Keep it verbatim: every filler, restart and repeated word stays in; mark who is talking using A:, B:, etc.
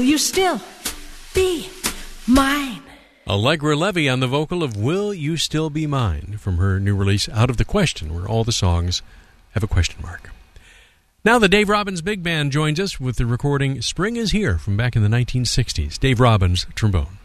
A: You still be mine.
B: Allegra Levy on the vocal of Will You Still Be Mine from her new release Out of the Question, where all the songs have a question mark. Now the Dave Robbins Big Band joins us with the recording Spring Is Here from back in the nineteen sixties. Dave Robbins, trombone.